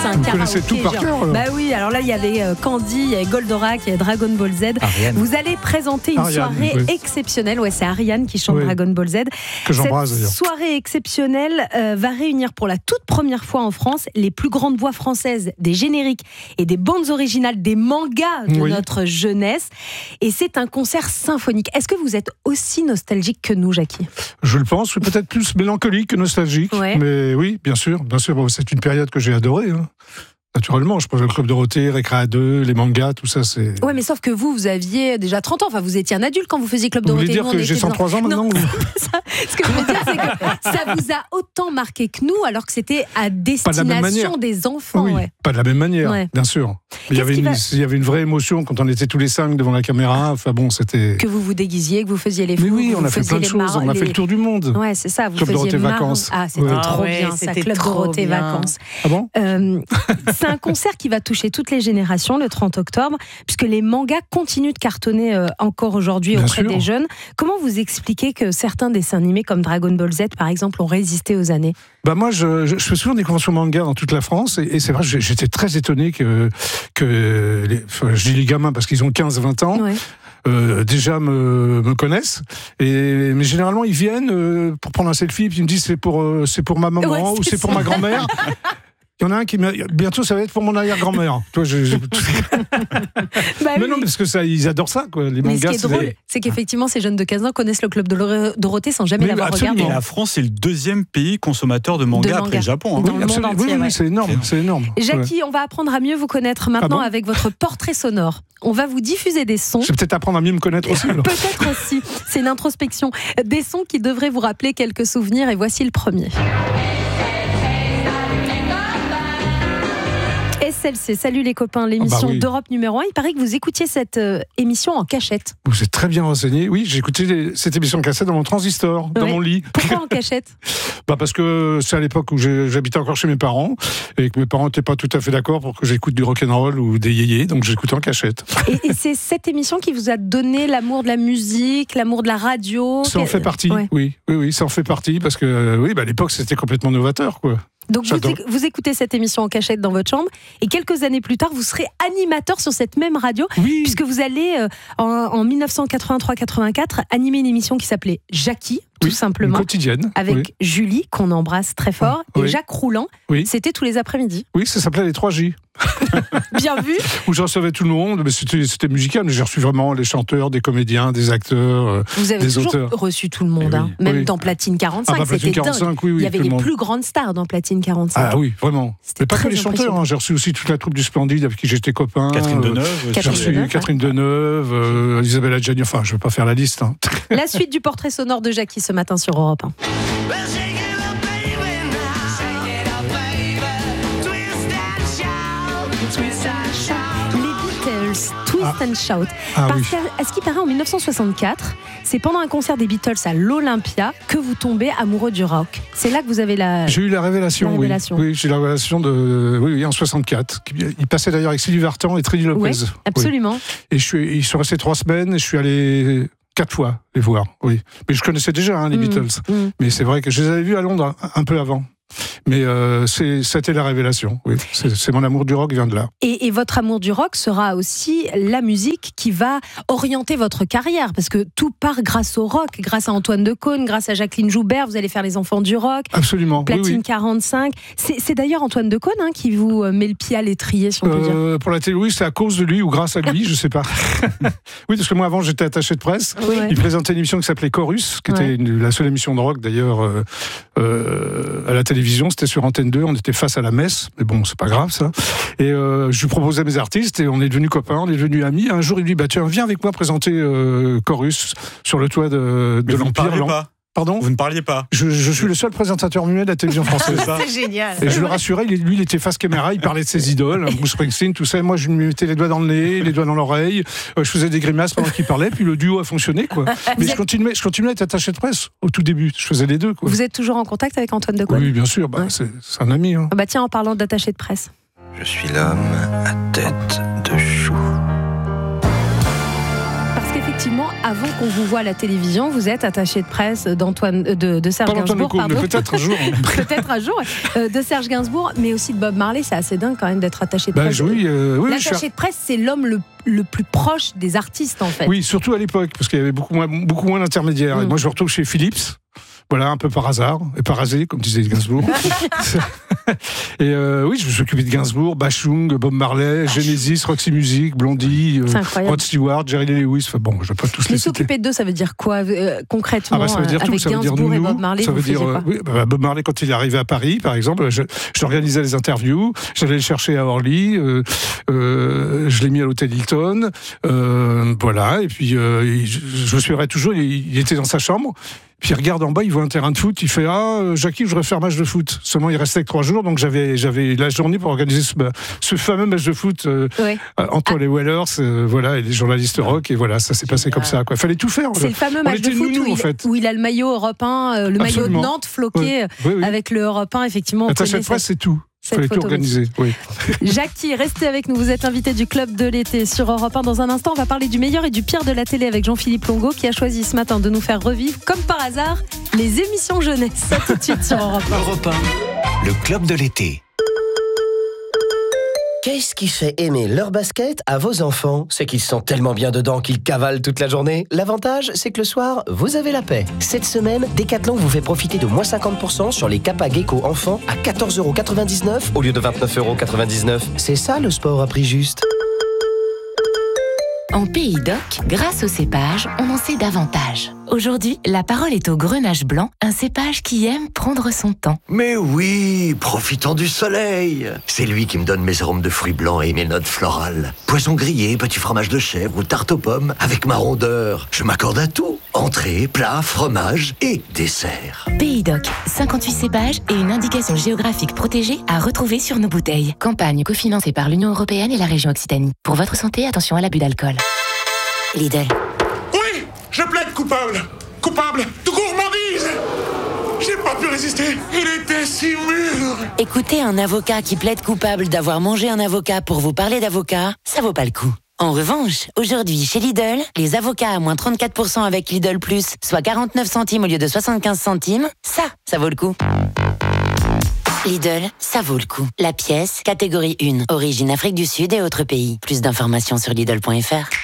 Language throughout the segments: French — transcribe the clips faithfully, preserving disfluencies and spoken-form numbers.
c'est un Vous karaoké. connaissez tout par genre. cœur, alors. Bah oui, alors là, il y avait euh, Candy, il y avait Goldorak, il y avait Dragon Ball Z. Ariane. Vous allez présenter une Ariane, soirée oui. exceptionnelle. Ouais, c'est Ariane qui chante Oui. Dragon Ball Z. Que j'embrasse Cette d'ailleurs. soirée exceptionnelle euh, va réunir pour la toute première fois en France les plus grandes voix françaises des génériques et des bandes originales des mangas de Oui. notre jeunesse. Et c'est un concert symphonique. Est-ce que vous êtes aussi nostalgique que nous, Jackie ? Je le pense, peut-être plus mélancolique que nostalgique. Ouais. Mais oui, bien sûr, bien sûr. Bon, c'est une période que j'ai adorée. Hein. Naturellement, je pense au Club Dorothée, Récréa deux, les mangas, tout ça, c'est. Ouais, mais sauf que vous, vous aviez déjà trente ans. Enfin, vous étiez un adulte quand vous faisiez Club Vous voulez Dorothée. dire Nous, on que était j'ai des cent trois ans maintenant Non, ou... ça, ce que je veux dire, c'est que ça vous a autant marqué que nous, alors que c'était à destination manière. des enfants. Oui, Ouais. pas de la même manière, Ouais. bien sûr. Il y, Qu'est-ce avait qui une, va- il y avait une vraie émotion quand on était tous les cinq devant la caméra. Enfin bon, c'était. Que vous vous déguisiez, que vous faisiez les fous. Mais oui, que on vous a fait faisiez plein de les choses. mar- On a les- fait le tour du monde. Ouais, c'est ça. Vous Club faisiez Dorothée marre- Vacances. Ah, c'était Ouais. trop Ah ouais, bien, ça. c'était Club trop Dorothée bien. Vacances. Ah bon Euh, c'est un concert qui va toucher toutes les générations le trente octobre, puisque les mangas continuent de cartonner euh, encore aujourd'hui Bien auprès sûr. des jeunes. Comment vous expliquez que certains dessins animés comme Dragon Ball Z, par exemple, ont résisté aux années ? Bah moi, je, je, je fais souvent des conventions manga dans toute la France, et, et c'est vrai, j'étais très étonné que, que les, enfin, je dis les gamins parce qu'ils ont quinze vingt ans, Ouais. euh, déjà me, me connaissent. Et, mais généralement, ils viennent euh, pour prendre un selfie, puis ils me disent c'est pour, euh, c'est pour ma maman Ouais, ou c'est c'est pour ça. ma grand-mère. Il y en a un qui m'a... Bientôt, ça va être pour mon arrière-grand-mère. Toi, je, je- Bah Mais oui. non, parce que ça, ils adorent ça, quoi. Les Mais ce mangas, qui est c'est drôle, des- c'est qu'effectivement, ces jeunes de quinze ans connaissent le Club de Dorothée sans jamais Mais l'avoir absolument. Et regardé. la France est le deuxième pays consommateur de manga, De après manga. le Japon. hein. Dans Oui, le monde absolument. entier, Oui, oui, ouais. c'est énorme, c'est énorme. Ouais. Jackie, on va apprendre à mieux vous connaître maintenant Ah bon avec votre portrait sonore. On va vous diffuser des sons. Je vais peut-être apprendre à mieux me connaître aussi. alors. Peut-être aussi, c'est une introspection. Des sons qui devraient vous rappeler quelques souvenirs et voici le premier. S L C, salut les copains, l'émission Ah bah oui. d'Europe numéro un. Il paraît que vous écoutiez cette euh, émission en cachette. Vous êtes très bien renseigné. Oui, j'ai écouté les- cette émission cassette dans mon transistor, dans Ouais. mon lit. Pourquoi en cachette ? Bah parce que c'est à l'époque où j'ai- j'habitais encore chez mes parents et que mes parents n'étaient pas tout à fait d'accord pour que j'écoute du rock'n'roll ou des yéyés, donc j'écoutais en cachette. Et, et c'est cette émission qui vous a donné l'amour de la musique, l'amour de la radio. Ça en Que- fait partie, Ouais. oui, oui, oui, ça en fait partie parce que euh, oui, bah à l'époque c'était complètement novateur, quoi. Donc vous, J'adore. éc- vous écoutez cette émission en cachette dans votre chambre et quelques années plus tard, vous serez animateur sur cette même radio. Oui, Puisque vous allez, euh, en, en mille neuf cent quatre-vingt-trois quatre-vingt-quatre, animer une émission qui s'appelait Jackie, tout oui, simplement, une quotidienne. avec Oui, Julie, qu'on embrasse très fort, et Oui. Jacques Rouland. Oui. C'était tous les après-midi. oui, ça s'appelait les trois J. Bien vu. Où je recevais tout le monde, mais c'était c'était musical, mais j'ai reçu vraiment les chanteurs, des comédiens, des acteurs. euh, Vous avez Des toujours auteurs. reçu tout le monde, Eh hein. oui, même oui. dans Platine quarante-cinq, Ah bah, Platine c'était dingue. quarante-cinq, oui, oui, Il y avait tout les le monde. plus grandes stars dans Platine quarante-cinq. Ah oui, vraiment. C'était Mais pas que très les chanteurs, impressionnant. hein. J'ai reçu aussi toute la troupe du Splendide avec qui j'étais copain. Catherine Euh, Deneuve. J'ai Catherine reçu Deneuve, Catherine Deneuve, euh, Isabelle Adjani, enfin je ne vais pas faire la liste. Hein. La suite du portrait sonore de Jackie ce matin sur Europe un. Les Beatles, Twist Ah. and Shout. Ah Parce oui. qu'à ce qui paraît, en mille neuf cent soixante-quatre, c'est pendant un concert des Beatles à l'Olympia que vous tombez amoureux du rock. C'est là que vous avez la... J'ai eu la révélation, La oui. révélation. Oui, j'ai eu la révélation de, oui, oui, en soixante-quatre. Il passait d'ailleurs avec Sylvie Vartan et Trini Lopez. Ouais, Oui. absolument. Et je suis, ils sont restés trois semaines et je suis allé quatre fois les voir, oui. Mais je connaissais déjà hein, les Mm, Beatles. mm. Mais c'est vrai que je les avais vus à Londres un, un peu avant. Mais euh, c'est, c'était la révélation, oui. C'est, c'est mon amour du rock vient de là. Et, et votre amour du rock sera aussi la musique qui va orienter votre carrière, parce que tout part grâce au rock, grâce à Antoine Decaune, grâce à Jacqueline Joubert, vous allez faire les enfants du rock, Absolument, Platine oui, oui. quarante-cinq. C'est, c'est d'ailleurs Antoine Decaune hein, qui vous euh, met le pied à l'étrier, si on peut dire. Euh, pour la télé, oui, c'est à cause de lui ou grâce à lui, je sais pas. Oui, parce que moi avant j'étais attaché de presse. Ouais. Il présentait une émission qui s'appelait Chorus, qui Ouais. était une- la seule émission de rock d'ailleurs euh, euh, à la télévision. C'était sur Antenne deux, on était face à la messe, mais bon, c'est pas grave ça. Et euh, je lui proposais mes artistes et on est devenus copains, on est devenus amis. Un jour, il me dit bah tiens, viens avec moi présenter euh, Chorus sur le toit de, de Mais vous ne l'Empire. parliez Lan- pas. Pardon. Vous ne parliez pas. Je, je suis le seul présentateur muet de la télévision française. C'est ça. C'est génial. Et je le rassurais, il- lui il était face caméra, il parlait de ses idoles, Bruce Springsteen, tout ça. Et moi je lui mettais les doigts dans le nez, les doigts dans l'oreille, euh, je faisais des grimaces pendant qu'il parlait, puis le duo a fonctionné quoi. Mais je continuais, je continuais à être attaché de presse au tout début, je faisais les deux quoi. Vous êtes toujours en contact avec Antoine Decaune? Oui, bien sûr, bah, Ouais. c'est, c'est un ami. Hein. Ah bah tiens, en parlant d'attaché de presse. Je suis l'homme à tête de chou. Parce qu'effectivement, effectivement, avant qu'on vous voit à la télévision, vous êtes attaché de presse d'Antoine, de, de Serge Pas Gainsbourg, Antoine Lecaune, mais peut-être un jour. peut-être un jour, euh, de Serge Gainsbourg, mais aussi de Bob Marley. C'est assez dingue quand même d'être attaché de Bah, presse. oui, euh, oui, L'attaché je suis... de presse, c'est l'homme le, le plus proche des artistes, en fait. Oui, surtout à l'époque, parce qu'il y avait beaucoup moins, beaucoup moins d'intermédiaires. Mmh. Et moi, je me retrouve chez Philips. Voilà, un peu par hasard, et par hasard, comme disait Gainsbourg. et euh, oui, je me suis occupé de Gainsbourg, Bachung, Bob Marley, Genesis, Roxy Music, Blondie, euh, Rod Stewart, Jerry Lee Lewis. Enfin bon, je vais pas tous les Mais citer. s'occuper de deux, ça veut dire quoi euh, concrètement? Ah bah, ça veut dire avec tout. Ça veut dire Gainsbourg nous, et Bob Marley, ça vous veut dire faisiez euh, quoi? oui, bah, Bob Marley quand il est arrivé à Paris, par exemple, je, j'organisais les interviews, j'allais le chercher à Orly, euh, euh, je l'ai mis à l'hôtel Hilton, euh, voilà. Et puis euh, il, je me souviendrai toujours, il, il était dans sa chambre. Puis il regarde en bas, il voit un terrain de foot, il fait « Ah, Jackie, je voudrais faire match de foot ». Seulement, il restait que trois jours, donc j'avais, j'avais la journée pour organiser ce, ce fameux match de foot euh, ouais. entre ah. les Whalers euh, voilà, et les journalistes rock, et voilà, ça s'est passé comme ça. Il fallait tout faire. C'est le fameux match de foot nounous, où, il, en fait. où il a le maillot Europe un, euh, le Absolument. maillot de Nantes floqué ouais. oui, oui. avec le Europe un, effectivement. Attaché de presse, c'est tout. Il fallait tout organiser, oui. Jackie, restez avec nous. Vous êtes invité du Club de l'été sur Europe un. Dans un instant, on va parler du meilleur et du pire de la télé avec Jean-Philippe Longo qui a choisi ce matin de nous faire revivre, comme par hasard, les émissions jeunesse. Ça tout de suite sur Europe un. Europe un, le Club de l'été. Qu'est-ce qui fait aimer leur basket à vos enfants? C'est qu'ils sont tellement bien dedans qu'ils cavalent toute la journée. L'avantage, c'est que le soir, vous avez la paix. Cette semaine, Decathlon vous fait profiter de moins cinquante pour cent sur les Kappa Gecko enfants à quatorze euros quatre-vingt-dix-neuf au lieu de vingt-neuf euros quatre-vingt-dix-neuf. C'est ça le sport à prix juste. En Pays d'Oc, grâce au cépage, on en sait davantage. Aujourd'hui, la parole est au Grenache blanc, un cépage qui aime prendre son temps. Mais oui, profitant du soleil. C'est lui qui me donne mes arômes de fruits blancs et mes notes florales. Poisson grillé, petit fromage de chèvre ou tarte aux pommes, avec ma rondeur. Je m'accorde à tout. Entrée, plat, fromage et dessert. Pays d'Oc, cinquante-huit cépages et une indication géographique protégée à retrouver sur nos bouteilles. Campagne cofinancée par l'Union européenne et la région Occitanie. Pour votre santé, attention à l'abus d'alcool. Lidl. Oui, je plaide coupable. Coupable de gourmandise. J'ai pas pu résister. Il était si mûr. Écoutez un avocat qui plaide coupable d'avoir mangé un avocat pour vous parler d'avocat, ça vaut pas le coup. En revanche, aujourd'hui, chez Lidl, les avocats à moins trente-quatre pour cent avec Lidl Plus, soit quarante-neuf centimes au lieu de soixante-quinze centimes, ça, ça vaut le coup. Lidl, ça vaut le coup. La pièce, catégorie un, origine Afrique du Sud et autres pays. Plus d'informations sur Lidl point F R.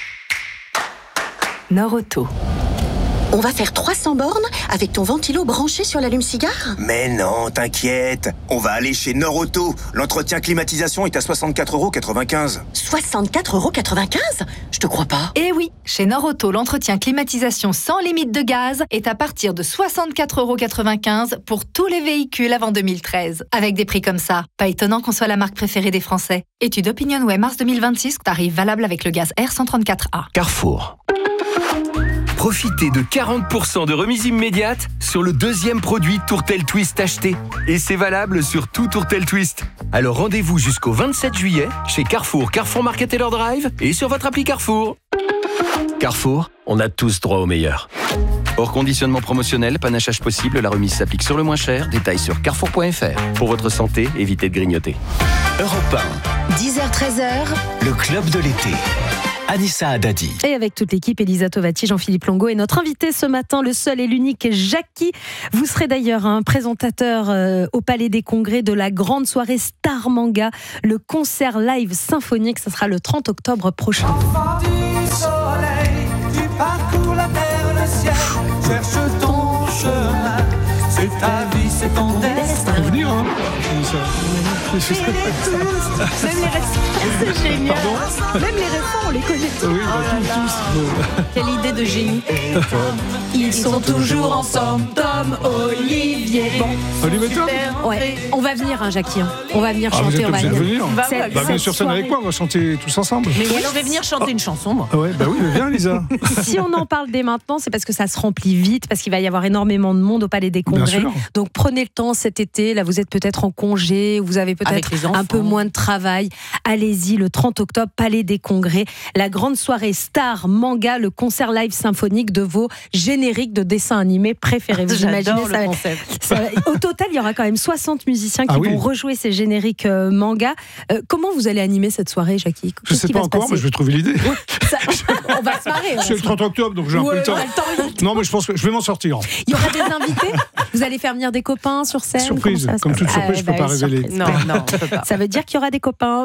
Norauto. On va faire trois cents bornes avec ton ventilo branché sur l'allume-cigare? Mais non, t'inquiète. On va aller chez Norauto. L'entretien climatisation est à soixante-quatre euros quatre-vingt-quinze. soixante-quatre euros quatre-vingt-quinze? Je te crois pas. Eh oui, chez Norauto, l'entretien climatisation sans limite de gaz est à partir de soixante-quatre euros quatre-vingt-quinze pour tous les véhicules avant deux mille treize. Avec des prix comme ça, pas étonnant qu'on soit la marque préférée des Français. Étude OpinionWay mars deux mille vingt-six, tarif valable avec le gaz R cent trente-quatre A. Carrefour. Profitez de quarante pour cent de remise immédiate sur le deuxième produit Tourtel Twist acheté. Et c'est valable sur tout Tourtel Twist. Alors rendez-vous jusqu'au vingt-sept juillet chez Carrefour, Carrefour Market Taylor Drive et sur votre appli Carrefour. Carrefour, on a tous droit au meilleur. Hors conditionnement promotionnel, panachage possible, la remise s'applique sur le moins cher. Détails sur carrefour point F R. Pour votre santé, évitez de grignoter. Europe un. dix heures treize heures. Le club de l'été. Anissa Haddadi. Et avec toute l'équipe, Elisa Tovati, Jean-Philippe Longo et notre invité ce matin, le seul et l'unique Jackie. Vous serez d'ailleurs un présentateur euh, au Palais des Congrès de la grande soirée Star Manga, le concert live symphonique. Ça sera le trente octobre prochain. Enfant du soleil, tu parcours la terre, le ciel, cherche ton chemin. C'est ta vie, c'est ton destin. Faut venir, hein. Même les récits, c'est génial. Pardon. Même les récits, on les connaît tous. Oui, bah, oh tous, tous. Quelle idée de génie. Ils sont toujours ensemble, Tom, Olivier. Bon, Olivier Tom. Ouais. On va venir, hein, Jackie. On va venir ah, chanter. On va venir. venir. Bah, cette, bah, venir sur scène avec moi, on va chanter tous ensemble. Mais oui, on va venir chanter oh. une chanson. Moi. Ah ouais, bah oui, viens, Lisa. Si on en parle dès maintenant, c'est parce que ça se remplit vite, parce qu'il va y avoir énormément de monde au Palais des Congrès. Donc prenez le temps cet été. Là, vous êtes peut-être en congé, vous avez peut-être un peu moins de travail. Allez-y, le trente octobre, Palais des Congrès, la grande soirée Star Manga, le concert live symphonique de vos génériques de dessins animés préférés. Vous imaginez ça, ça, au total, il y aura quand même soixante musiciens qui ah, vont oui. rejouer ces génériques euh, manga. Euh, comment vous allez animer cette soirée, Jackie? Je ne sais pas encore, mais je vais trouver l'idée. Ça... On va se marrer. C'est le trente octobre, donc j'ai un peu le temps. Non, mais je pense que je vais m'en sortir. Il y aura des invités. Vous allez faire venir des copains sur scène. Surprise, comme toute surprise, je ne peux pas révéler. Non, non, ça veut dire qu'il y aura des copains.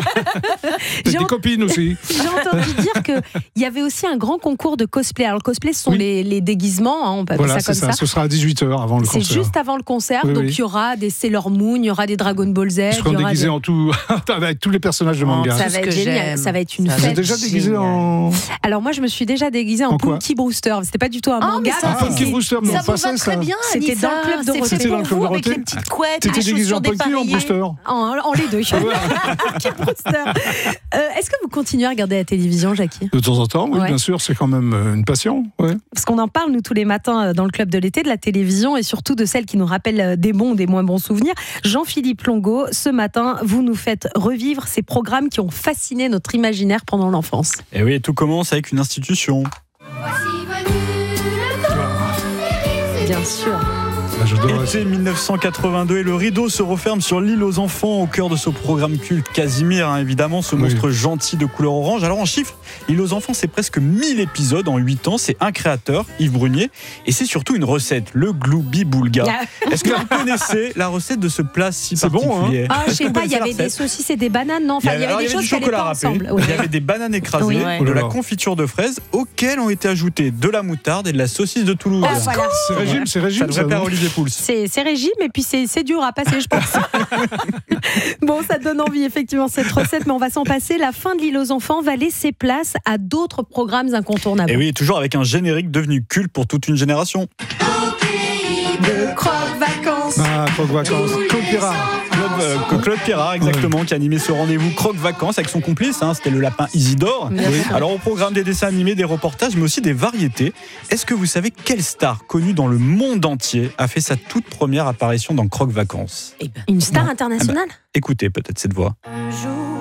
Des copines aussi. J'ai entendu dire qu'il y avait aussi un grand concours de cosplay. Alors, le cosplay, ce sont oui. les, les déguisements, hein, on peut appeler voilà, ça comme ça. ça. Ce sera à dix-huit heures avant le c'est concert. C'est juste avant le concert, oui, donc oui. il y aura des Sailor Moon, il y aura des Dragon Ball Z. Ils seront déguisés des... en tout, avec tous les personnages de manga. Oh, ça va être génial, ça va être une fête. Vous êtes déjà déguisé en... Alors moi, je me suis déjà déguisée en, en Punky Brewster. C'était pas du tout un manga. Ah, Punky Brewster, mais ça vous va très bien, C'était dans le club Dorothée. C'était dans le club Dorothée. Avec les petites couettes, les chaussures dépareillées. En Brewster en les deux. Punky Brewster. Est-ce que vous continuez à regarder la télévision, Jackie ? De temps en temps, oui, bien sûr, c'est quand même une passion. Parce qu'on en parle, nous, tous les matins dans le club de l'été, de la télévision et surtout de celle qui nous rappelle des bons ou des moins bons souvenirs. Jean-Philippe Longo, ce matin, vous nous faites revivre ces programmes qui ont fasciné notre imaginaire pendant l'enfance. Et oui, tout commence avec une institution. Voici venu le temps. Bien sûr. Été dix-neuf cent quatre-vingt-deux et le rideau se referme sur l'île aux enfants au cœur de ce programme culte Casimir, hein, évidemment, ce monstre oui. gentil de couleur orange. Alors en chiffres, l'île aux enfants, c'est presque mille épisodes en huit ans, c'est un créateur, Yves Brunier, et c'est surtout une recette, le gloubi boulga. Est-ce que vous connaissez la recette de ce plat si c'est particulier? Bon, hein. Ah, je sais pas, il y avait des saucisses et des bananes, non? Enfin, il y avait, il y avait des choses qui allaient pas ensemble. Oui. Il y avait des bananes écrasées, oui. de oh la confiture de fraises, auxquelles ont été ajoutées de la moutarde et de la saucisse de Toulouse. Oh, voilà. C'est régime, c'est régime. Ça devrait plaire Olivier Pouls. C'est, c'est régime et puis c'est, c'est dur à passer, je pense. Bon, ça donne envie effectivement cette recette, mais on va s'en passer. La fin de l'île aux enfants va laisser place à d'autres programmes incontournables. Et oui, toujours avec un générique devenu culte pour toute une génération. Au pays de Croque-Vacances. Ah, Croque-Vacances. Claude Pirard. Claude, euh, Claude Pirard, exactement, ouais. qui animait ce rendez-vous Croque-Vacances avec son complice, hein, c'était le lapin Isidore. Oui. Alors au programme des dessins animés, des reportages, mais aussi des variétés. Est-ce que vous savez quelle star connue dans le monde entier a fait sa toute première apparition dans Croque-Vacances? Eh ben, Une star non. internationale ah ben, écoutez peut-être cette voix. Un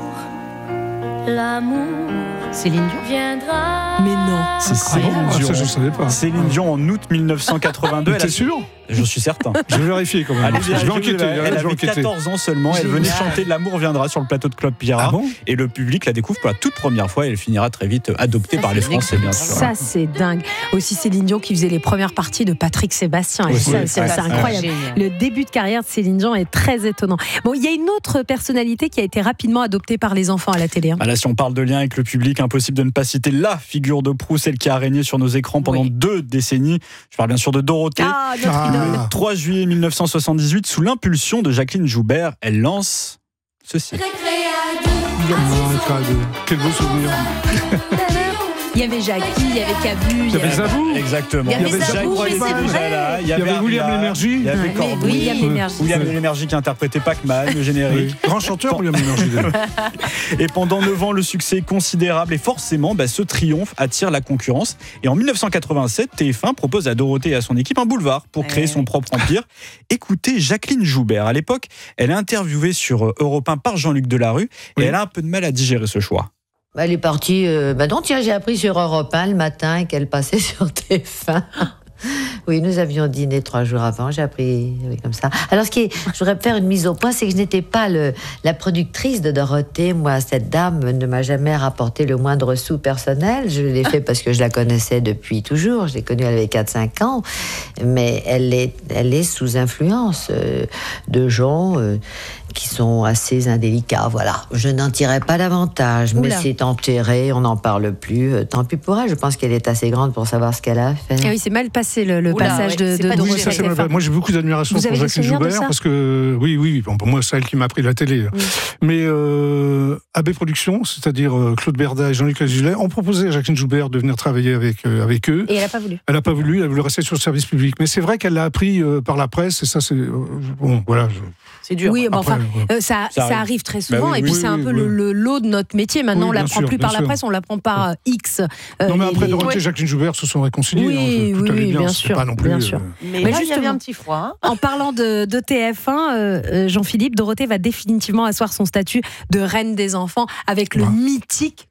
jour, l'amour Céline Dion viendra. Mais non, c'est Céline ah, Dion. Ça, je savais pas. Céline Dion en août dix-neuf cent quatre-vingt-deux. T'es sûr? Je suis certain. Je vais vérifier quand même. Allez, je vais enquêter. Elle, elle avait quatorze ans seulement. Elle venait chanter L'amour viendra sur le plateau de Claude Pirard. Ah bon? Et le public la découvre pour la toute première fois et elle finira très vite adoptée ça, par les Français, bien sûr. Ça, c'est dingue. Aussi Céline Dion qui faisait les premières parties de Patrick Sébastien. Et ça, c'est, ouais, c'est incroyable. Le début de carrière de Céline Dion est très étonnant. Bon, il y a une autre personnalité qui a été rapidement adoptée par les enfants à la télé. Hein. Ah là, si on parle de lien avec le public, impossible de ne pas citer la figure de proue, celle qui a régné sur nos écrans pendant oui. deux décennies. Je parle bien sûr de Dorothée. Ah, notre ah. idole. trois juillet dix-neuf cent soixante-dix-huit, sous l'impulsion de Jacqueline Joubert, elle lance ceci. Ah, quel beau souvenir. Il y avait Jackie, il y avait Cabu, il y avait Zabou. Exactement. Il y avait Zabou, il y avait, déjà il y avait William Lémergie. Il y avait Corbeau. William Lémergie. William Lémergie qui interprétait Pac-Man, le générique. Oui. Grand chanteur, William Lémergie. Et pendant neuf ans, le succès est considérable et forcément, bah, ce triomphe attire la concurrence. Et en dix-neuf cent quatre-vingt-sept, T F un propose à Dorothée et à son équipe un boulevard pour créer son propre empire. Écoutez Jacqueline Joubert. À l'époque, elle est interviewée sur Europe un par Jean-Luc Delarue oui. et elle a un peu de mal à digérer ce choix. Elle est partie. Euh, bah non, tiens, j'ai appris sur Europe un le matin qu'elle passait sur T F un. Oui, nous avions dîné trois jours avant, j'ai appris oui, comme ça. Alors, ce qui est, je voudrais faire une mise au point, c'est que je n'étais pas le, la productrice de Dorothée. Moi, cette dame ne m'a jamais rapporté le moindre sou personnel. Je l'ai fait parce que je la connaissais depuis toujours. Je l'ai connue, elle avait quatre cinq ans. Mais elle est, elle est sous influence euh, de gens euh, qui sont assez indélicats. Voilà. Je n'en tirais pas davantage, mais Oula. c'est enterré, on n'en parle plus. Euh, tant pis pour elle, je pense qu'elle est assez grande pour savoir ce qu'elle a fait. Ah oui, c'est mal passé le, le Oula, passage ouais, de, de, de oui, ça, c'est moi, j'ai beaucoup d'admiration pour Jacqueline Joubert parce que oui, oui, bon, pour moi, c'est elle qui m'a appris la télé. Oui. Mais euh, A B Productions, c'est-à-dire euh, Claude Berda et Jean-Luc Lagilet, ont proposé à Jacqueline Joubert de venir travailler avec euh, avec eux. Et elle n'a pas voulu. Elle n'a pas voulu. Elle a voulu rester sur le service public. Mais c'est vrai qu'elle l'a appris euh, par la presse. Et ça, c'est euh, bon, voilà. Je... C'est dur. Oui, bon, enfin, euh, ça, ça, ça arrive très souvent. Bah oui, et puis oui, c'est oui, un peu oui. le, le lot de notre métier. Maintenant, oui, on ne l'apprend sûr, plus par sûr. la presse, on l'apprend par X. Euh, non, mais après, Dorothée et Jacqueline Joubert se sont réconciliés. Oui, hein, tout oui, allait bien, bien sûr. Pas non plus, bien sûr. Euh... Mais, mais là, il y avait un petit froid. Hein. En parlant de, de T F un, euh, Jean-Philippe, Dorothée va définitivement asseoir son statut de reine des enfants avec le ouais. mythique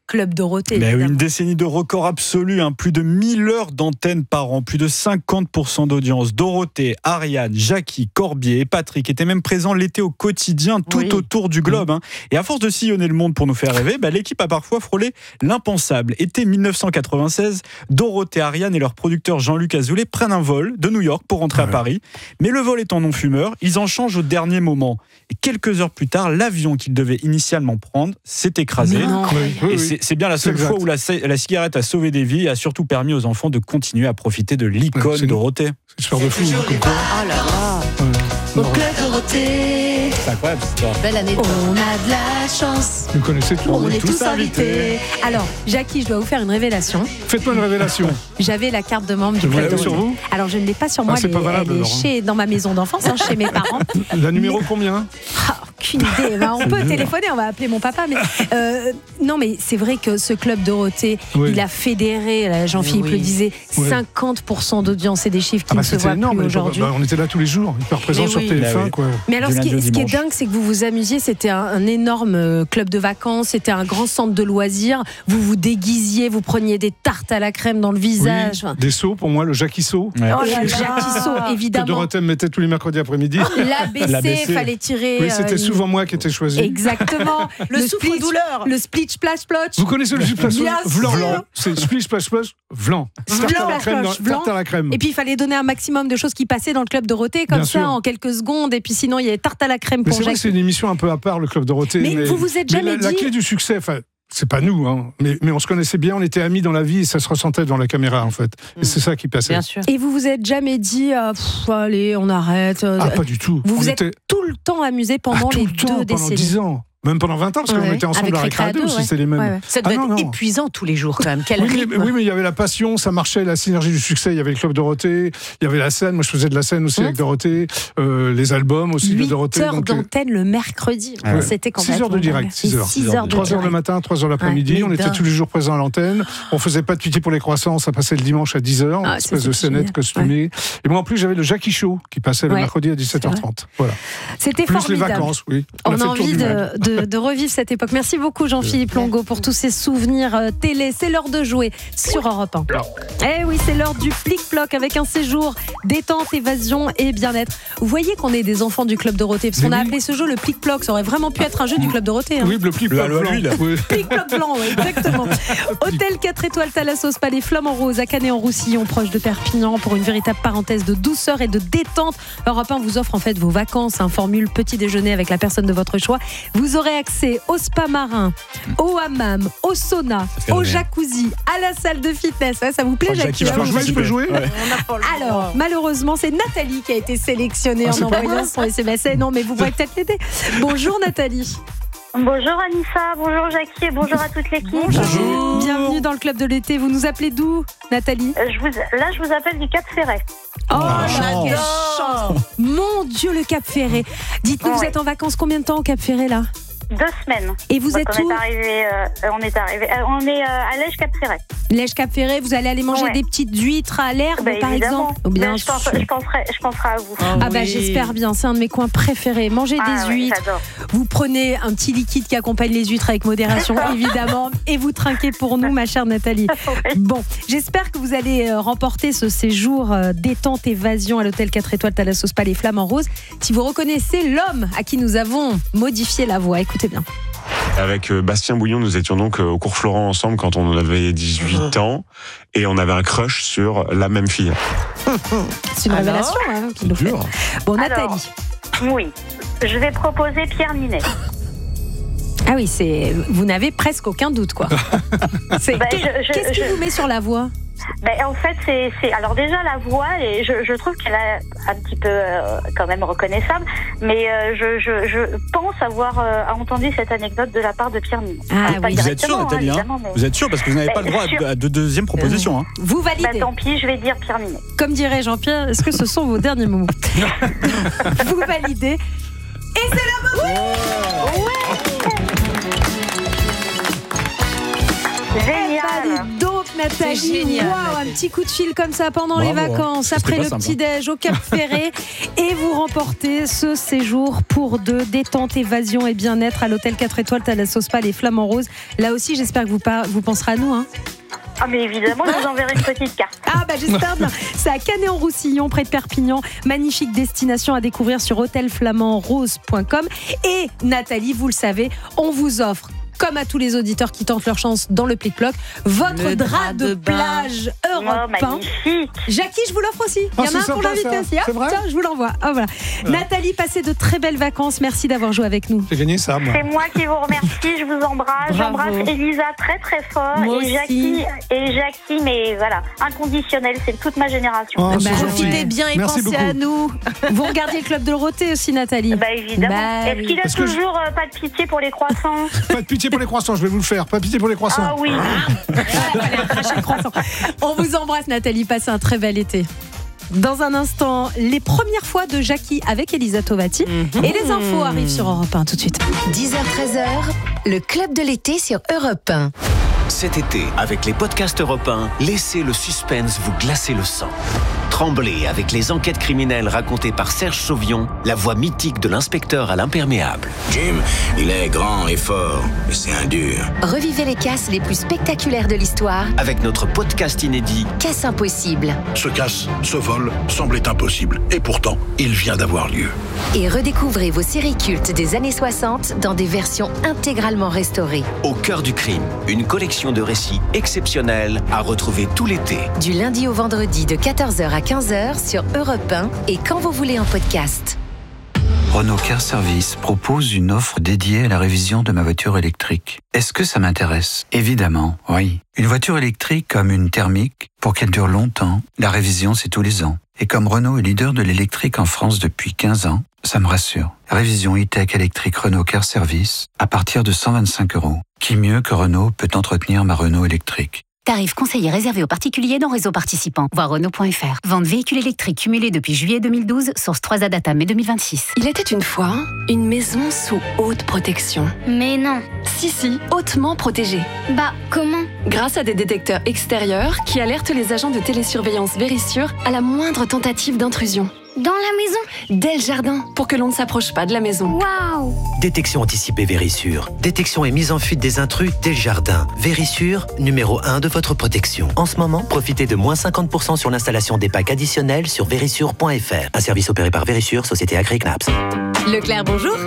Club Dorothée. Mais une décennie de record absolu, hein. Plus de mille heures d'antenne par an, plus de cinquante pour cent d'audience. Dorothée, Ariane, Jackie, Corbier et Patrick étaient même présents l'été au quotidien, tout oui. autour du globe. Hein. Et à force de sillonner le monde pour nous faire rêver, bah, l'équipe a parfois frôlé l'impensable. Été dix-neuf cent quatre-vingt-seize, Dorothée, Ariane et leur producteur Jean-Luc Azoulay prennent un vol de New York pour rentrer ouais. à Paris. Mais le vol étant non-fumeur, ils en changent au dernier moment. Et quelques heures plus tard, l'avion qu'ils devaient initialement prendre s'est écrasé. Oui, et c'est, c'est bien la seule exact. fois où la, la cigarette a sauvé des vies et a surtout permis aux enfants de continuer à profiter de l'icône ouais, Dorothée. C'est histoire de fou. Oh là là. Ouais. Au Club Dorothée. C'est incroyable cette histoire. Belle année. On a de la chance. Vous connaissez tout. On, on est tous invités. invités. Alors, Jackie, je dois vous faire une révélation. Faites-moi une révélation. J'avais la carte de membre du Club Dorothée. Sur vous Alors, je ne l'ai pas sur moi. Ah, c'est elle pas valable, elle est alors, chez, dans ma maison d'enfance, hein, chez mes parents. La numéro mais... combien ah, aucune idée. Ben, on peut dur. téléphoner, on va appeler mon papa. Mais euh, non, mais c'est vrai que ce Club Dorothée, oui. il a fédéré, là, Jean-Philippe oui. le disait, oui. cinquante pour cent d'audience. C'est des chiffres qui ah bah, ne se voient énorme, plus aujourd'hui. Bah, on était là tous les jours, hyper présents sur oui. T F un. Oui. Quoi. Mais alors, ce qui, ce qui est dingue, c'est que vous vous amusiez. C'était un, un énorme club de vacances. C'était un grand centre de loisirs. Vous vous déguisiez, vous preniez des tartes à la crème dans le visage. Oui. Des seaux, pour moi, le Jackie Saut. Ouais. Oh, le Jackie Saut, évidemment. Que Dorothée me mettait tous les mercredis après-midi. L'A B C, fallait tirer. Oui, c'était euh, souvent moi qui étais choisi. Exactement. le, le souffle-douleur. Le split splash splotch. Vous connaissez le split splash Vlan. C'est split splash splotch Vlan. Tarte à la crème. Et puis il fallait donner un maximum de choses qui passaient dans le Club Dorothée, comme Bien ça, sûr. en quelques secondes. Et puis sinon, il y avait tarte à la crème mais pour c'est Jackie. Vrai que c'est une émission un peu à part, le Club Dorothée. Mais, mais vous vous êtes jamais mais la, dit... la clé du succès, enfin, c'est pas nous, hein, mais, mais on se connaissait bien, on était amis dans la vie et ça se ressentait dans la caméra, en fait. Et mmh. c'est ça qui passait. Bien sûr. Et vous vous êtes jamais dit, euh, pff, allez, on arrête. Euh, ah, pas du tout. Vous on vous était... êtes tout le temps amusé pendant ah, les le temps, deux décennies. Pendant dix ans. Même pendant vingt ans, parce ouais. qu'on était ensemble à Récréado, ouais. si c'était les mêmes. Ouais, ouais. Ça devait ah, non, être non. épuisant tous les jours, quand même. Quel oui, rythme. mais, oui, mais il y avait la passion, ça marchait, la synergie du succès. Il y avait le Club Dorothée, il y avait la scène. Moi, je faisais de la scène aussi mmh. avec Dorothée, euh, les albums aussi de Dorothée. huit heures d'antenne le mercredi. Ouais. C'était complètement six heures de direct. six heures. six heures de trois heures le matin, trois heures l'après-midi. Ouais, on était tous les jours présents à l'antenne. On faisait pas de pitié pour les croissants, ça passait le dimanche à dix heures. Ah, espèce de scénette costumée. Et moi, en plus, j'avais le Jackie Show qui passait le mercredi à dix-sept heures trente. Voilà. C'était formidable. Plus les vacances, oui. On a envie de revivre cette époque. Merci beaucoup Jean-Philippe Longo pour tous ces souvenirs euh, télé. C'est l'heure de jouer sur Europe un. Eh oui, c'est l'heure du plic-ploc avec un séjour détente, évasion et bien-être. Vous voyez qu'on est des enfants du Club Dorothée parce qu'on a appelé ce jeu le plic-ploc. Ça aurait vraiment pu être un jeu du Club Dorothée. Hein. Oui, le plic-ploc blanc. Oui. Plic-ploc blanc, oui, exactement. Hôtel quatre étoiles Thalassos, Palais Flamand Rose à Canet-en-Roussillon, proche de Perpignan, pour une véritable parenthèse de douceur et de détente. Europe un vous offre en fait vos vacances, un formule petit déjeuner avec la personne de votre choix. Vous aurez accès au spa marin, au hammam, au sauna, au jacuzzi, à la salle de fitness. Ça, ça vous plaît, Jackie? Je peux jouer, je peux jouer. Ouais. Alors, malheureusement, c'est Nathalie qui a été sélectionnée ah, en envoyant son S M S. Non, mais vous pourrez peut-être l'aider. Bonjour Nathalie. Bonjour Anissa, bonjour Jackie et bonjour à toute l'équipe. Bonjour. Bienvenue dans le Club de l'été. Vous nous appelez d'où, Nathalie? euh, je vous, Là, je vous appelle du Cap Ferret. Oh, oh quelle chance! Mon Dieu, le Cap Ferret. Dites-nous, ouais. vous êtes en vacances combien de temps au Cap Ferret, là? Deux semaines. Et vous Donc êtes on où? est arrivé, euh, On est arrivé. Euh, on est euh, à Lège Cap Ferret. Lège Cap Ferret, vous allez aller manger ouais. des petites huîtres à l'herbe, bah, par évidemment. exemple. Bien je, pense, je, penserai, je penserai à vous. Oh, ah oui. bah j'espère bien. C'est un de mes coins préférés. Manger ah, des ouais, huîtres. J'adore. Vous prenez un petit liquide qui accompagne les huîtres avec modération, évidemment, et vous trinquez pour nous, ma chère Nathalie. Oui. Bon, j'espère que vous allez remporter ce séjour détente évasion à l'hôtel quatre étoiles Thalassos Palais Flamand Rose. Si vous reconnaissez l'homme à qui nous avons modifié la voix, écoutez bien. Avec Bastien Bouillon, nous étions donc au cours Florent ensemble quand on avait dix-huit ans et on avait un crush sur la même fille. C'est une Alors, révélation hein, qu'il nous fait. Bon, Nathalie. Alors, oui, je vais proposer Pierre Ninet. Ah oui, c'est vous n'avez presque aucun doute quoi. C'est... Bah, je, je, Qu'est-ce qui je... vous met sur la voie? Ben, en fait, c'est, c'est alors déjà la voix, et je, je trouve qu'elle est un petit peu euh, quand même reconnaissable, mais euh, je, je, je pense avoir euh, entendu cette anecdote de la part de Pierre Ninet. Ah, oui. Vous êtes sûr, Nathalie hein, mais... Vous êtes sûr parce que vous n'avez ben, pas le droit à de deuxième proposition. Hein. Vous validez. Ben, tant pis, je vais dire Pierre Ninet. Comme dirait Jean-Pierre, est-ce que ce sont vos derniers mots? Vous validez. Et c'est la bonne. Ouais. Ouais. Génial. Donc Nathalie. C'est génial, Wow, Nathalie. un petit coup de fil comme ça pendant Bravo, les vacances, hein. après C'était le pas simple, petit-déj au Cap Ferré. Et vous remportez ce séjour pour deux, détente, évasion et bien-être à l'hôtel quatre étoiles Thalasso Spa les Flamands Roses. Là aussi, j'espère que vous, par- vous penserez à nous. Hein. Ah, mais évidemment, je vous enverrai une petite carte. Ah bah j'espère bien. C'est à Canet-en-Roussillon, près de Perpignan. Magnifique destination à découvrir sur hôtel flamand rose point com. Et Nathalie, vous le savez, on vous offre, comme à tous les auditeurs qui tentent leur chance dans le plic-ploc, votre Le drap, drap de, de bain. plage Oh, européen. magnifique. Jackie, je vous l'offre aussi. Il Ah, y en a c'est un pour sympa, l'inviter ça. aussi. Hop, C'est vrai tiens, je vous l'envoie. Ah, voilà. Nathalie, passez de très belles vacances. Merci d'avoir joué avec nous. J'ai gagné ça, moi. C'est moi qui vous remercie, je vous embrasse. Bravo. J'embrasse Elisa très très fort. Moi et aussi. Jackie, et Jackie, mais voilà, inconditionnel, c'est toute ma génération. Oh, Bah, c'est gentil. Profitez bien et Merci pensez à beaucoup. nous. Vous regardez le Club de Dorothée aussi, Nathalie. Bah évidemment. Bah, Est-ce qu'il a Parce que je- toujours euh, pas de pitié pour les croissants? Pas de pitié pour les croissants, je vais vous le faire. Pas de pitié pour les croissants. Ah oui. Allez, arrachez le croissant. On vous embrasse, Nathalie. Passez un très bel été. Dans un instant, les premières fois de Jackie avec Elisa Tovati. Et les infos arrivent sur Europe un tout de suite. dix heures treize heures, le club de l'été sur Europe un. Cet été, avec les podcasts Europe un, laissez le suspense vous glacer le sang. Tremblez avec les enquêtes criminelles racontées par Serge Sauvion, la voix mythique de l'inspecteur à l'imperméable. Jim, il est grand et fort, mais c'est un dur. Revivez les casses les plus spectaculaires de l'histoire. Avec notre podcast inédit, Casse impossible. Ce casse, ce vol, semblait impossible. Et pourtant, il vient d'avoir lieu. Et redécouvrez vos séries cultes des années soixante dans des versions intégralement restaurées. Au cœur du crime, une collection de récits exceptionnels à retrouver tout l'été. Du lundi au vendredi de quatorze heures à quinze heures sur Europe un et quand vous voulez en podcast. Renault Car Service propose une offre dédiée à la révision de ma voiture électrique. Est-ce que ça m'intéresse ? Évidemment, oui. Une voiture électrique comme une thermique, pour qu'elle dure longtemps, la révision c'est tous les ans. Et comme Renault est leader de l'électrique en France depuis quinze ans, ça me rassure. Révision e-tech électrique Renault Car Service à partir de cent vingt-cinq euros. Qui mieux que Renault peut entretenir ma Renault électrique ? Tarif conseillé réservé aux particuliers dans réseau participant. Voir Renault point F R. Vente véhicule électrique cumulé depuis juillet deux mille douze. Source trois A Data mai deux mille vingt-six. Il était une fois une maison sous haute protection. Mais non. Si, si, hautement protégée. Bah, comment? Grâce à des détecteurs extérieurs qui alertent les agents de télésurveillance Vérissure à la moindre tentative d'intrusion. Dans la maison? Dès le jardin, pour que l'on ne s'approche pas de la maison. Waouh! Détection anticipée Vérissure. Détection et mise en fuite des intrus dès le jardin. Vérissure, numéro un de votre protection. En ce moment, profitez de moins cinquante pour cent sur l'installation des packs additionnels sur vérissure point F R. Un service opéré par Vérissure, société Agri Knaps. Leclerc, bonjour.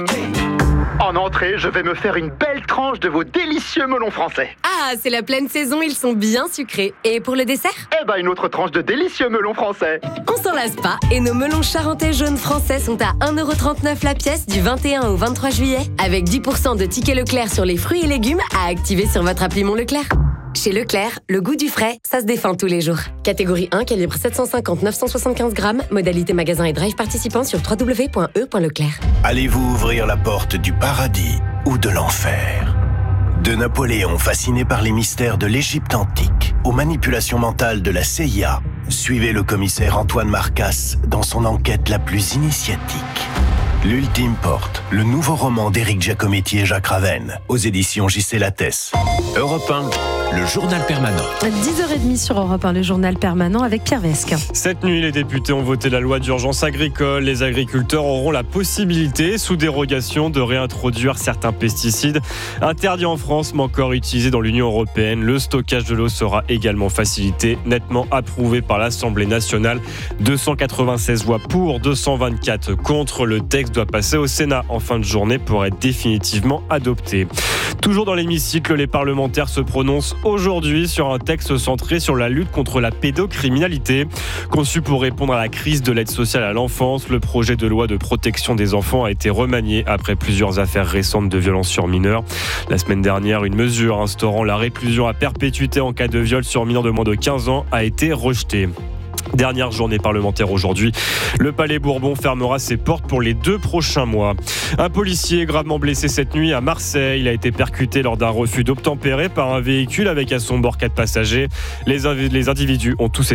En entrée, je vais me faire une belle tranche de vos délicieux melons français. Ah, c'est la pleine saison, ils sont bien sucrés. Et pour le dessert? Eh ben, une autre tranche de délicieux melons français. On s'en lasse pas et nos melons charentais jaunes français sont à un euro trente-neuf la pièce du vingt et un au vingt-trois juillet. Avec dix pour cent de tickets Leclerc sur les fruits et légumes à activer sur votre appli Mon Leclerc. Chez Leclerc, le goût du frais, ça se défend tous les jours. Catégorie un, calibre sept cent cinquante neuf cent soixante-quinze grammes. Modalité magasin et drive participant sur w w w point e point leclerc. Allez-vous ouvrir la porte du paradis ou de l'enfer ? De Napoléon fasciné par les mystères de l'Égypte antique aux manipulations mentales de la C I A, suivez le commissaire Antoine Marcasse dans son enquête la plus initiatique. L'Ultime Porte, le nouveau roman d'Éric Giacometti et Jacques Ravenne, aux éditions J C Lattès. Europe un, le journal permanent. dix heures trente sur Europe un, le journal permanent avec Pierre Vesque. Cette nuit, les députés ont voté la loi d'urgence agricole. Les agriculteurs auront la possibilité, sous dérogation, de réintroduire certains pesticides interdits en France, mais encore utilisés dans l'Union européenne. Le stockage de l'eau sera également facilité, nettement approuvé par l'Assemblée nationale. deux cent quatre-vingt-seize voix pour, deux cent vingt-quatre contre. Le texte doit passer au Sénat en fin de journée pour être définitivement adopté. Toujours dans l'hémicycle, les parlementaires se prononcent aujourd'hui sur un texte centré sur la lutte contre la pédocriminalité. Conçu pour répondre à la crise de l'aide sociale à l'enfance, le projet de loi de protection des enfants a été remanié après plusieurs affaires récentes de violences sur mineurs. La semaine dernière, une mesure instaurant la réclusion à perpétuité en cas de viol sur mineurs de moins de quinze ans a été rejetée. Dernière journée parlementaire aujourd'hui. Le Palais Bourbon fermera ses portes pour les deux prochains mois. Un policier est gravement blessé cette nuit à Marseille. Il a été percuté lors d'un refus d'obtempérer par un véhicule avec à son bord quatre passagers. Les, inv- les individus ont tous été